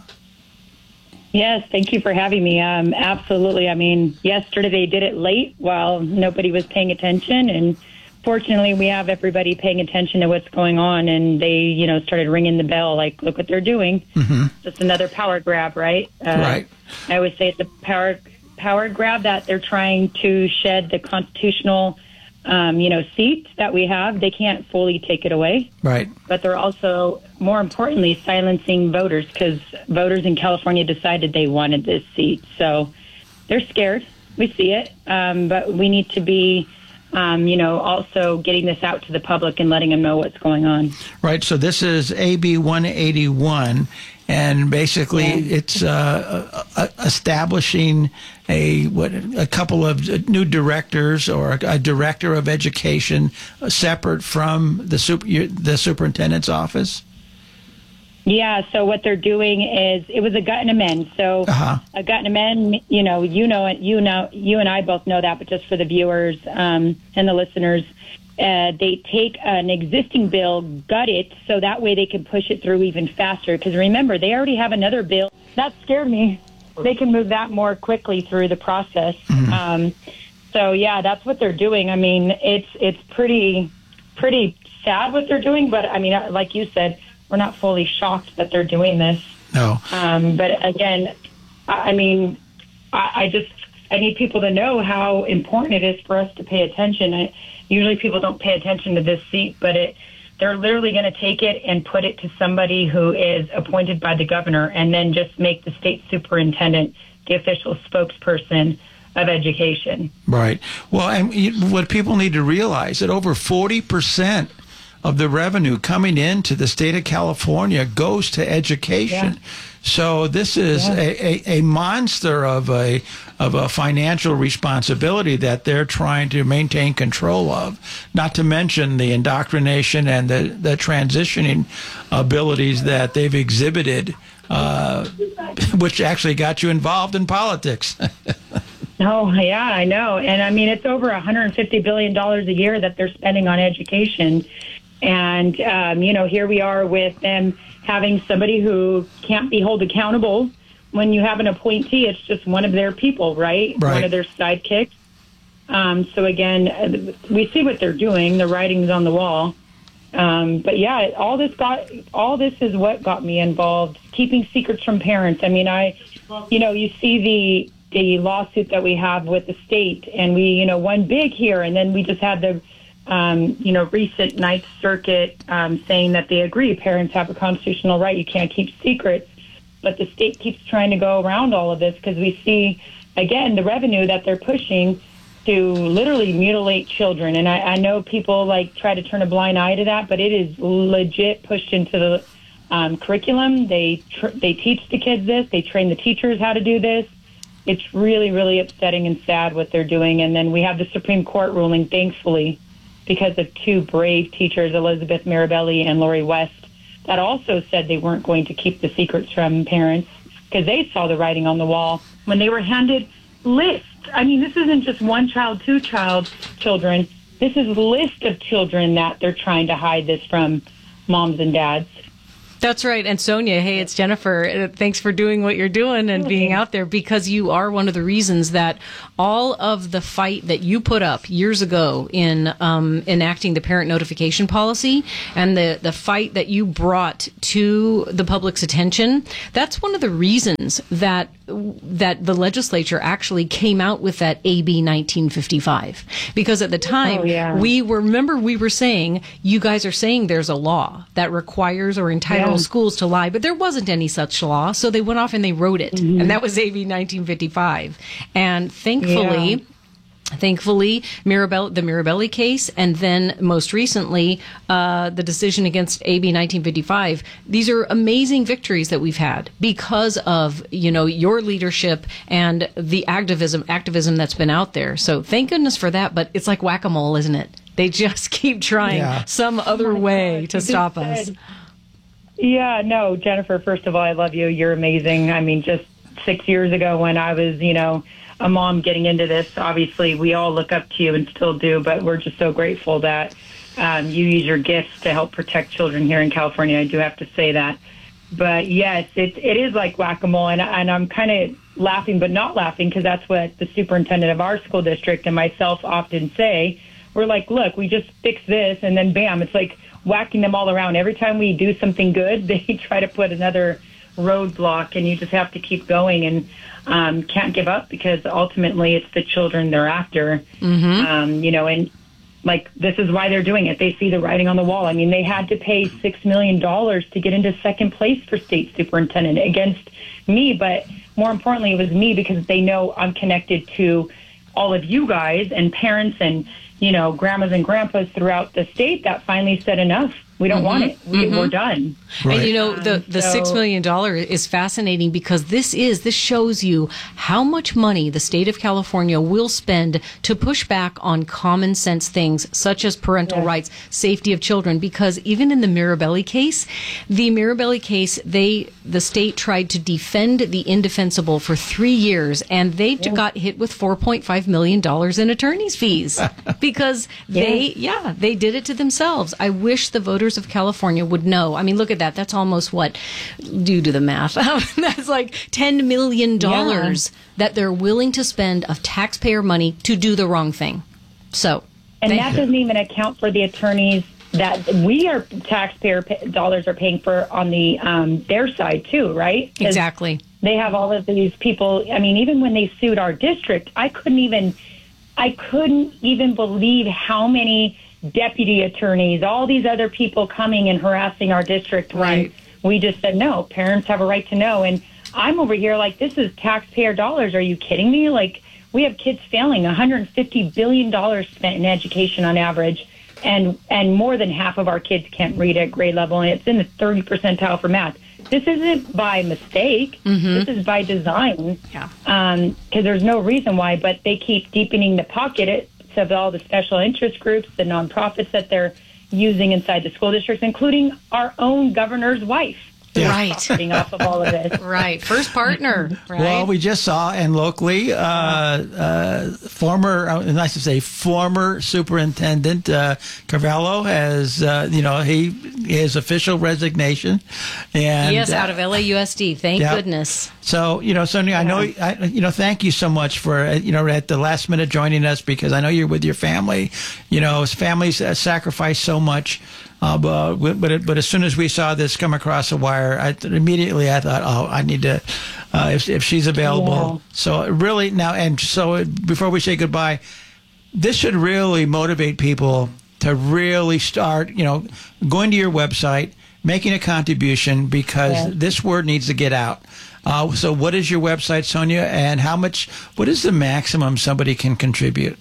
Yes, thank you for having me. Um, absolutely. I mean, yesterday they did it late while nobody was paying attention, and fortunately we have everybody paying attention to what's going on, and they, you know, started ringing the bell like, look what they're doing. Mm-hmm. Just another power grab, right? Uh, Right. I always say it's a power power grab that they're trying to shed the constitutional, um, you know, seat that we have. They can't fully take it away. Right. But they're also, more importantly, silencing voters because voters in California decided they wanted this seat. So they're scared. We see it. Um, but we need to be, um, you know, also getting this out to the public and letting them know what's going on. Right. So this is A B one eighty-one, and basically it's uh, uh, establishing a what a couple of new directors or a, a director of education uh, separate from the super, the superintendent's office. Yeah, so what they're doing is it was a gut and amend. So Uh-huh. a gut and amend, you know, you know it, you know, you and I both know that, but just for the viewers um, and the listeners, uh, they take an existing bill, gut it, so that way they can push it through even faster. Because remember, they already have another bill that scared me. They can move that more quickly through the process. Mm-hmm. Um, so yeah, that's what they're doing. I mean, it's it's pretty pretty sad what they're doing, but I mean, like you said, we're not fully shocked that they're doing this. No. Um, but again, I I mean, I, I just I need people to know how important it is for us to pay attention. I, usually people don't pay attention to this seat, but it they're literally going to take it and put it to somebody who is appointed by the governor and then just make the state superintendent the official spokesperson of education. Right. Well, and you- what people need to realize that over forty percent of the revenue coming into the state of California goes to education. Yeah. So this is Yeah. a, a, a monster of a of a financial responsibility that they're trying to maintain control of. Not to mention the indoctrination and the, the transitioning abilities that they've exhibited, uh, which actually got you involved in politics. Oh, yeah, I know. And I mean, it's over one hundred fifty billion dollars a year that they're spending on education. And, um, you know, here we are with them having somebody who can't be held accountable. When you have an appointee, it's just one of their people, right? Right. One of their sidekicks. Um, so, again, we see what they're doing. The writing's on the wall. Um, but yeah, all this got, all this is what got me involved, keeping secrets from parents. I mean, I, you know, you see the, the lawsuit that we have with the state, and we, you know, won big here, and then we just had the, um, you know, recent Ninth Circuit um, saying that they agree parents have a constitutional right. You can't keep secrets, but the state keeps trying to go around all of this because we see, again, the revenue that they're pushing to literally mutilate children. And I, I know people like try to turn a blind eye to that, but it is legit pushed into the um, curriculum. They tr- they teach the kids this. They train the teachers how to do this. It's really, really upsetting and sad what they're doing. And then we have the Supreme Court ruling, thankfully, because of two brave teachers, Elizabeth Mirabelli and Lori West, that also said they weren't going to keep the secrets from parents because they saw the writing on the wall when they were handed lists. I mean, this isn't just one child, two child children. This is a list of children that they're trying to hide this from moms and dads. That's right. And Sonia, hey, it's Jennifer. Uh, Thanks for doing what you're doing and being out there, because you are one of the reasons that all of the fight that you put up years ago in um, enacting the parent notification policy and the, the fight that you brought to the public's attention, that's one of the reasons that that the legislature actually came out with that A B nineteen fifty-five. Because at the time, Oh, yeah. we were, remember, we were saying, you guys are saying there's a law that requires or entitles Yeah. schools to lie, but there wasn't any such law, so they went off and they wrote it, Mhm. and that was A B nineteen fifty-five. And thankfully, Yeah. thankfully, Mirabelle, the Mirabelli case, and then most recently, uh, the decision against A B nineteen fifty-five. These are amazing victories that we've had because of, you know, your leadership and the activism, activism that's been out there. So thank goodness for that. But it's like whack-a-mole, isn't it? They just keep trying Yeah. some other Oh my way gosh, to you stop just us. said- Yeah, no, Jennifer, first of all, I love you. You're amazing. I mean, just six years ago when I was, you know, a mom getting into this, obviously we all look up to you and still do, but we're just so grateful that um, you use your gifts to help protect children here in California. I do have to say that. But yes, it, it is like whack-a-mole, and, and I'm kind of laughing but not laughing because that's what the superintendent of our school district and myself often say. We're like, look, we just fix this, and then bam, it's like whacking them all around. Every time we do something good, they try to put another roadblock, and you just have to keep going and um, can't give up because ultimately it's the children they're after. Mm-hmm. Um, you know, and like this is why they're doing it. They see the writing on the wall. I mean, they had to pay six million dollars to get into second place for state superintendent against me, but more importantly, it was me because they know I'm connected to all of you guys and parents and, you know, grandmas and grandpas throughout the state that finally said enough. We don't Mhm. want it. We, Mhm. We're done. And you know, the, the so- six million dollars is fascinating because this is, this shows you how much money the state of California will spend to push back on common sense things such as parental rights, safety of children. Because even in the Mirabelli case, the Mirabelli case, they, the state tried to defend the indefensible for three years and they got hit with four point five million dollars in attorney's fees because they, yeah, they did it to themselves. I wish the voters of California would know. I mean, look at that. That's almost what, due to the math, that's like ten million dollars that they're willing to spend of taxpayer money to do the wrong thing. So, And thank that you. doesn't even account for the attorneys that we are taxpayer pa- dollars are paying for on the um, their side too, right? 'Cause Exactly. They have all of these people. I mean, even when they sued our district, I couldn't even, I couldn't even believe how many deputy attorneys, all these other people coming and harassing our district when Right. we just said, no, parents have a right to know. And I'm over here like, this is taxpayer dollars. Are you kidding me? Like, we have kids failing, one hundred fifty billion dollars spent in education on average, and, and more than half of our kids can't read at grade level, and it's in the thirty percentile for math. This isn't by mistake. Mhm. This is by design. Yeah. Um, because there's no reason why, but they keep deepening the pocket of all the special interest groups, the nonprofits that they're using inside the school districts, including our own governor's wife. Yeah. Right. Profiting off of all of this. Right. First partner, right? Well, we just saw, and locally, uh, uh, former, uh, nice to say, former Superintendent uh, Carvalho has, uh, you know, he his official resignation, and yes, uh, out of L A U S D. Thank yeah. goodness. So, you know, Sonia, I know, I, you know, thank you so much for, uh, you know, at the last minute joining us because I know you're with your family. You know, families uh, sacrifice so much Uh, but but, it, but as soon as we saw this come across the wire, I immediately I thought, oh, I need to, uh, if if she's available. Yeah. So really now, and so before we say goodbye, this should really motivate people to really start, you know, going to your website, making a contribution, because Yeah. this word needs to get out. Uh, so what is your website, Sonia, and how much, what is the maximum somebody can contribute?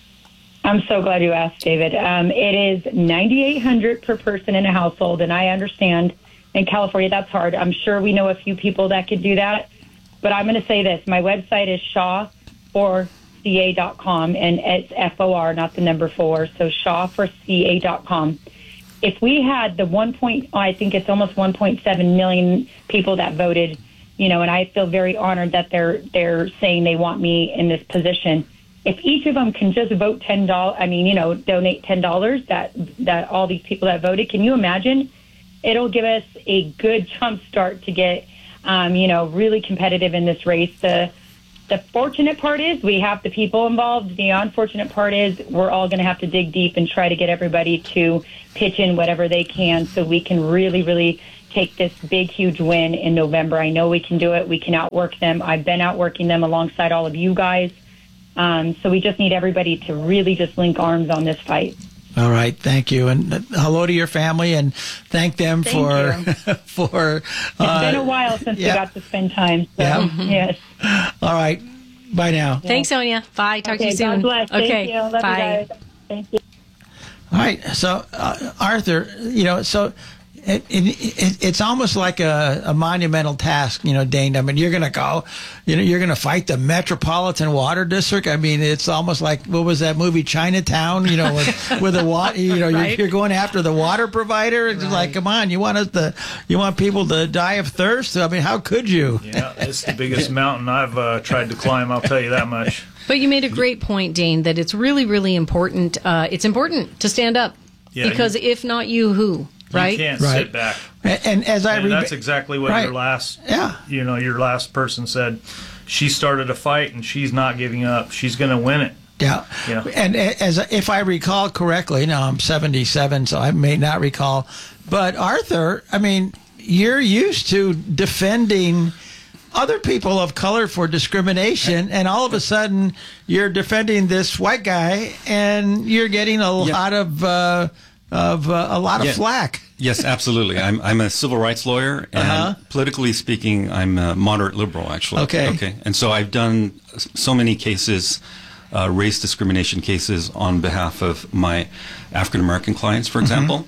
I'm so glad you asked, David. Um, it is ninety-eight hundred dollars per person in a household, and I understand in California that's hard. I'm sure we know a few people that could do that, but I'm going to say this. My website is shaw for c a dot com, and it's F O R, not the number four, so shaw for c a dot com. If we had the one point, I think it's almost one point seven million people that voted, you know, and I feel very honored that they're they're saying they want me in this position. If each of them can just vote ten dollars, I mean, you know, donate ten dollars, that that all these people that voted, can you imagine? It'll give us a good jump start to get, um, you know, really competitive in this race. The the fortunate part is we have the people involved. The unfortunate part is we're all going to have to dig deep and try to get everybody to pitch in whatever they can so we can really, really take this big, huge win in November. I know we can do it. We can outwork them. I've been outworking them alongside all of you guys. Um, so we just need everybody to really just link arms on this fight. All right, thank you, and uh, hello to your family, and thank them Thank for for. It's Uh, been a while since yeah. we got to spend time. So, Yeah. yes. All right, bye now. Thanks, Sonia. Bye. Talk to Okay, you soon. God bless. Thank Okay. you. Love Bye. you guys. Thank you. All right, so uh, Arthur, you know, so it, it, it, it's almost like a, a monumental task, you know, Dane. I mean, you're going to go, you know, you're going to fight the Metropolitan Water District. I mean, it's almost like, what was that movie, Chinatown? You know, with, with the water, you know, Right. you're, you're going after the water provider. It's like, come on, you want us to, you want people to die of thirst? I mean, how could you? Yeah, it's the biggest mountain I've uh, tried to climb, I'll tell you that much. But you made a great point, Dane, that it's really, really important. Uh, it's important to stand up Yeah, because you- if not you, who? Right? You can't Right. sit back. And, and as I And read, that's exactly what Right. your last, Yeah. you know, your last person said. She started a fight and she's not giving up. She's going to win it. Yeah. Yeah. And as if I recall correctly, now I'm seventy-seven, so I may not recall, but Arthur, I mean, you're used to defending other people of color for discrimination, and all of a sudden you're defending this white guy, and you're getting a lot of uh, of uh, a lot of Yeah. flack. Yes, absolutely. I'm I'm a civil rights lawyer, and Uh-huh. politically speaking, I'm a moderate liberal, actually. Okay. Okay. And so I've done so many cases, uh, race discrimination cases, on behalf of my African American clients, for example.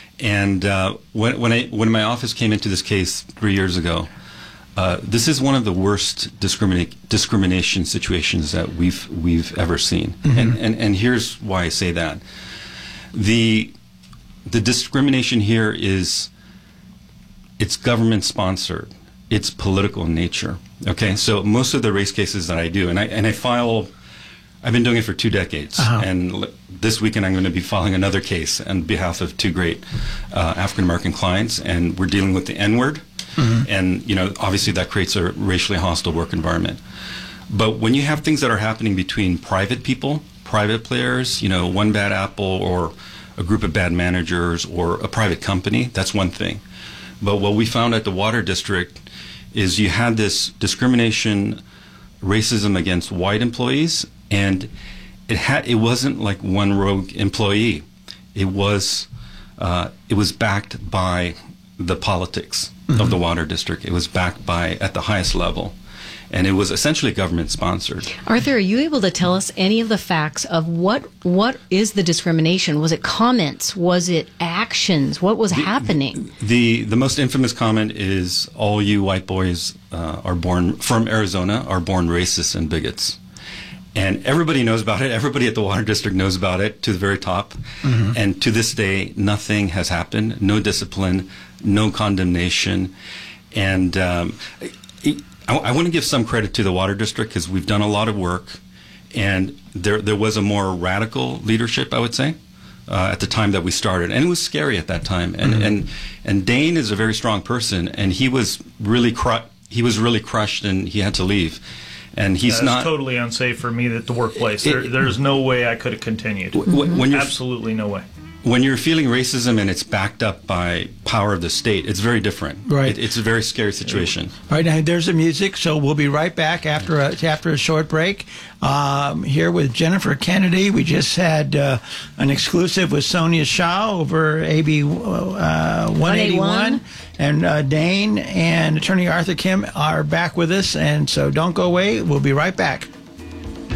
And uh, when when I when my office came into this case three years ago, uh, this is one of the worst discriminate discrimination situations that we've we've ever seen. Mhm. And, and and here's why I say that. The the discrimination here is, it's government sponsored. It's political in nature. Okay, so most of the race cases that I do, and I and I file, I've been doing it for two decades, Uh-huh. and l- this weekend I'm going to be filing another case on behalf of two great uh, African American clients, and we're dealing with the N-word, Mhm. and you know obviously that creates a racially hostile work environment. But when you have things that are happening between private people, private players, you know, one bad apple or a group of bad managers or a private company, that's one thing. But what we found at the Water District is you had this discrimination, racism against white employees, and it had it wasn't like one rogue employee. It was uh, it was backed by the politics of the Water District. It was backed by at the highest level. And it was essentially government sponsored. Arthur, are you able to tell us any of the facts of what what is the discrimination? Was it comments? Was it actions? What was happening? The the most infamous comment is, all you white boys uh, are born from Arizona are born racists and bigots. And everybody knows about it. Everybody at the Water District knows about it to the very top. Mhm. And to this day, nothing has happened. No discipline, no condemnation. And um, it, I, I want to give some credit to the Water District because we've done a lot of work. And there there was a more radical leadership, I would say, uh, at the time that we started. And it was scary at that time. And Mhm. and and Dane is a very strong person, and he was really cru- he was really crushed, and he had to leave. And he's Yeah, not it's totally unsafe for me at the workplace. It- there, there's no way I could have continued. W- w- when you're- Absolutely no way. when you're feeling racism and it's backed up by power of the state, it's very different. Right. It, it's a very scary situation. All right, now there's the music, so we'll be right back after a, after a short break. Um, here with Jennifer Kennedy. We just had uh, an exclusive with Sonia Shaw over A B uh, one eighty-one. And uh, Dane and Attorney Arthur Kim are back with us, and so don't go away. We'll be right back.